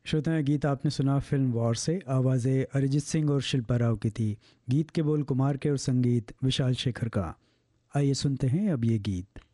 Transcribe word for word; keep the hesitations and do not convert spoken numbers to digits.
श्रोताएं, गीत आपने सुना फिल्म वॉर से। आवाज़ें अरिजीत सिंह और शिल्पा राव की थी। गीत के बोल कुमार के और संगीत विशाल शेखर का। आइए सुनते हैं अब ये गीत।